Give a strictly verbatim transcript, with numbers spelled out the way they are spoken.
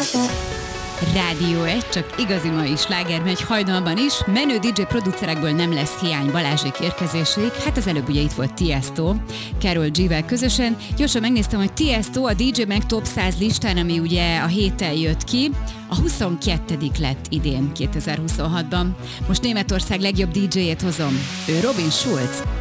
Rádió egy, csak igazi mai sláger megy hajnalban is. Menő dé dzsé producerekből nem lesz hiány Balázsék érkezéséig. Hát az előbb ugye itt volt Tiesto, Karol G-vel közösen. Gyorsan megnéztem, hogy Tiesto a dé dzsé Mag Top száz listán, ami ugye a héten jött ki, a huszonkettedik lett idén, kétezer-huszonhatban. Most Németország legjobb dé dzséjét hozom. Ő Robin Schulz.